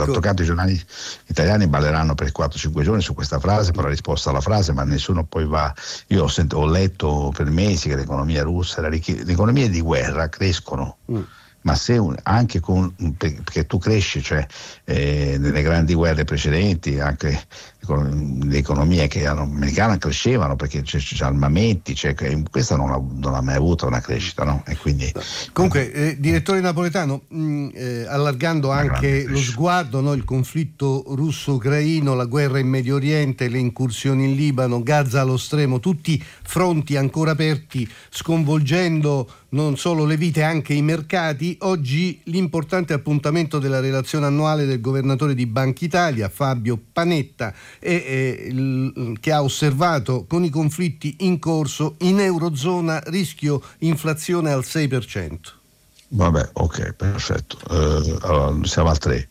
D'altro canto i giornali italiani balleranno per 4-5 giorni su questa frase, per la risposta alla frase, ma nessuno poi va. Io ho letto per mesi che l'economia russa, le economie di guerra crescono. Ma se anche perché tu cresci, cioè nelle grandi guerre precedenti anche le economie americane crescevano perché c'è armamenti, questa non ha mai avuto una crescita, no? E quindi comunque direttore Napoletano, allargando anche lo sguardo, no? Il conflitto russo-ucraino, la guerra in Medio Oriente, le incursioni in Libano, Gaza allo stremo, tutti fronti ancora aperti, sconvolgendo non solo le vite, anche i mercati. Oggi l'importante appuntamento della relazione annuale del governatore di Banca Italia, Fabio Panetta, che ha osservato con i conflitti in corso in Eurozona rischio inflazione al 6%. Vabbè, ok, perfetto. Allora, siamo al 3.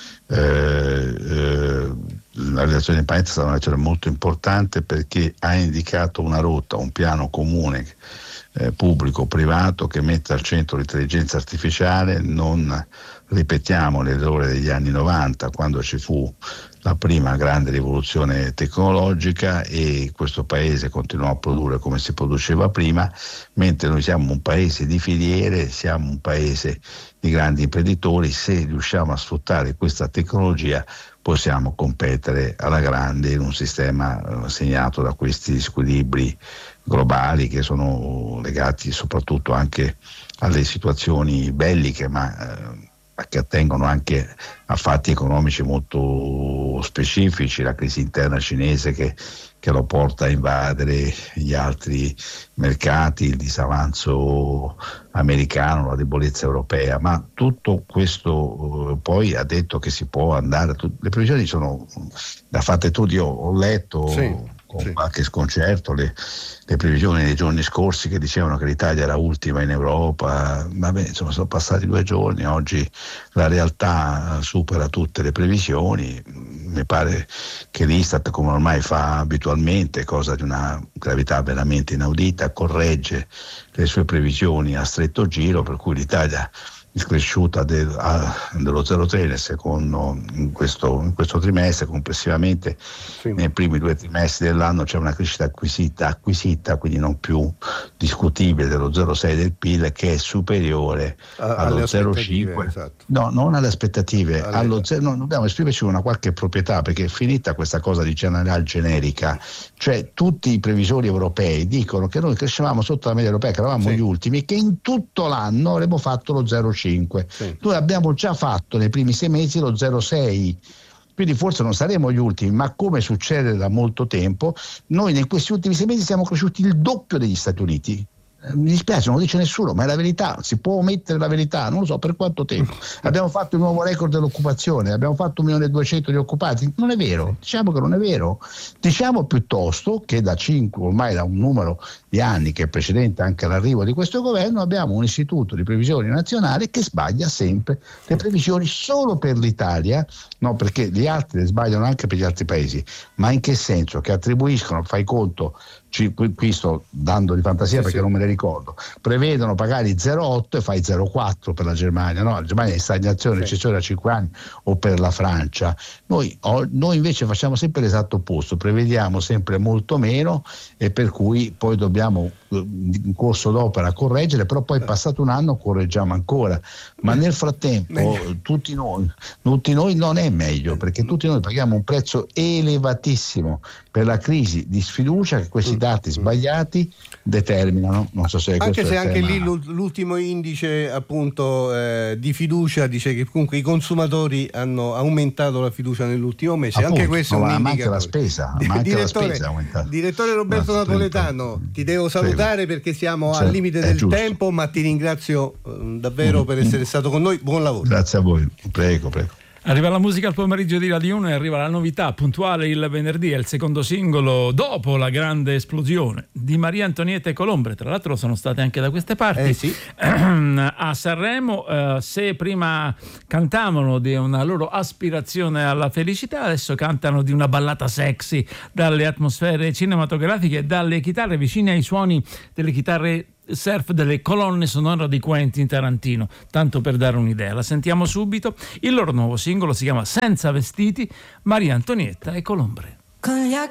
La relazione di Panetta è stata una relazione molto importante perché ha indicato una rotta, un piano comune pubblico-privato che mette al centro l'intelligenza artificiale. Non ripetiamo l'errore degli anni 90 quando ci fu la prima grande rivoluzione tecnologica e questo paese continuò a produrre come si produceva prima, mentre noi siamo un paese di filiere, siamo un paese di grandi imprenditori. Se riusciamo a sfruttare questa tecnologia possiamo competere alla grande in un sistema segnato da questi squilibri globali che sono legati soprattutto anche alle situazioni belliche, ma che attengono anche a fatti economici molto specifici, la crisi interna cinese che lo porta a invadere gli altri mercati, il disavanzo americano, la debolezza europea, ma tutto questo poi ha detto che si può andare, le previsioni sono da fatte tutti, io ho letto con qualche sconcerto le previsioni dei giorni scorsi che dicevano che l'Italia era ultima in Europa. Vabbè, insomma, sono passati 2 giorni, oggi la realtà supera tutte le previsioni. Mi pare che l'Istat, come ormai fa abitualmente, cosa di una gravità veramente inaudita, corregge le sue previsioni a stretto giro, per cui l'Italia è cresciuta dello 0,3 nel secondo, in questo trimestre. Complessivamente nei primi 2 trimestri dell'anno c'è una crescita acquisita, quindi non più discutibile, dello 0,6 del PIL, che è superiore allo 0,5. Esatto. No, non alle aspettative, dobbiamo esprimerci con una qualche proprietà, perché è finita questa cosa di generale generica, cioè tutti i previsori europei dicono che noi crescevamo sotto la media europea, che eravamo gli ultimi, e che in tutto l'anno avremmo fatto lo 0,5. Noi abbiamo già fatto nei primi 6 mesi lo 0,6, quindi forse non saremo gli ultimi, ma come succede da molto tempo, noi in questi ultimi 6 mesi siamo cresciuti il doppio degli Stati Uniti. Mi dispiace, non lo dice nessuno, ma è la verità, si può omettere la verità, non lo so per quanto tempo. Abbiamo fatto il nuovo record dell'occupazione, abbiamo fatto 1.200.000 di occupati, non è vero, diciamo che non è vero, diciamo piuttosto che ormai da un numero di anni che è precedente anche all'arrivo di questo governo, abbiamo un istituto di previsioni nazionale che sbaglia sempre le previsioni solo per l'Italia, no, perché gli altri le sbagliano anche per gli altri paesi, ma in che senso? Che attribuiscono, fai conto, qui sto dando di fantasia perché non me le ricordo, prevedono pagare 0,8 e fai 0,4 per la Germania, no? La Germania è in stagnazione, recessione da 5 anni, o per la Francia. Noi invece facciamo sempre l'esatto opposto, prevediamo sempre molto meno e per cui poi dobbiamo in corso d'opera correggere, però poi passato un anno correggiamo ancora, ma nel frattempo tutti noi non è meglio, perché tutti noi paghiamo un prezzo elevatissimo per la crisi di sfiducia che questi dati sbagliati determinano. Non so se anche se anche lì l'ultimo indice appunto di fiducia dice che comunque i consumatori hanno aumentato la fiducia nell'ultimo mese, appunto, anche questo è un indicatore. Anche la spesa, è aumentata. Direttore Roberto Napoletano, ti devo salutare perché siamo al limite del tempo, ma ti ringrazio davvero per essere stato con noi. Buon lavoro. Grazie a voi, prego. Arriva la musica al pomeriggio di Radio 1 e arriva la novità puntuale il venerdì, è il secondo singolo dopo la grande esplosione di Maria Antonietta e Colombre. Tra l'altro sono state anche da queste parti a Sanremo. Se prima cantavano di una loro aspirazione alla felicità, adesso cantano di una ballata sexy dalle atmosfere cinematografiche e dalle chitarre vicine ai suoni delle chitarre surf delle colonne sonore di Quentin Tarantino, tanto per dare un'idea. La sentiamo subito. Il loro nuovo singolo si chiama Senza vestiti, Maria Antonietta e Colombre. Con gli occhi